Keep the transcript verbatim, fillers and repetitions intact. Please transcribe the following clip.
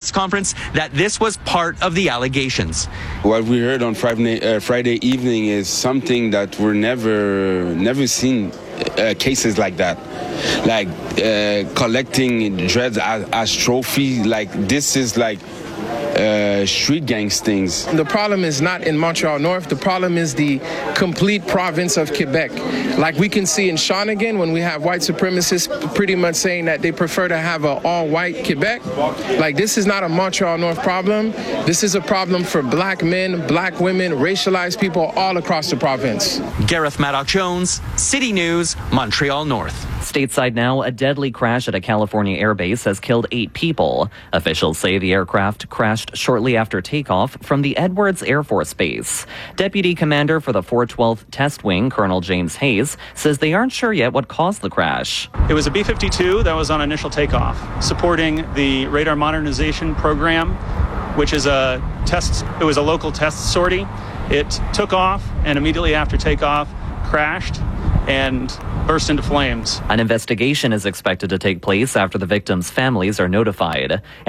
press conference that this was part of the allegations. What we heard on Friday, uh, Friday evening is something that we're never, never seen uh, cases like that. Like uh, collecting dreads as, as trophy, like this is like Uh, street gangs things. The problem is not in Montreal North. The problem is the complete province of Quebec. Like we can see in Shawnigan when we have white supremacists pretty much saying that they prefer to have an all-white Quebec. Like this is not a Montreal North problem. This is a problem for black men, black women, racialized people all across the province. Gareth Maddock-Jones, City News, Montreal North. Stateside now, a deadly crash at a California airbase has killed eight people. Officials say the aircraft crashed shortly after takeoff from the Edwards Air Force Base. Deputy Commander for the four twelfth Test Wing, Colonel James Hayes, says they aren't sure yet what caused the crash. It was a B fifty-two that was on initial takeoff, supporting the radar modernization program, which is a test. It was a local test sortie. It took off and immediately after takeoff crashed and burst into flames. An investigation is expected to take place after the victims' families are notified.